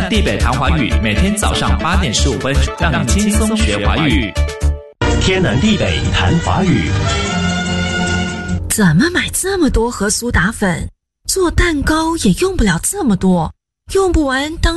地北谈华语，每天早上8点15分，让你轻松学华语。 天南地北谈华语。 怎么买这么多盒苏打粉？做蛋糕也用不了这么多，用不完当